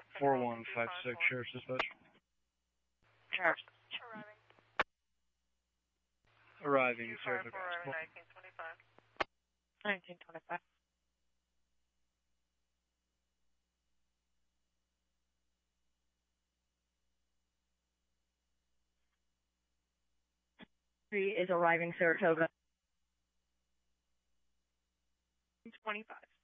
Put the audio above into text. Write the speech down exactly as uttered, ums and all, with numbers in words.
four one five six, Sheriff's Dispatch. Sheriff's. Arriving, Sheriff. nineteen twenty-five. nineteen twenty-five. Three is arriving Saratoga. twenty-five.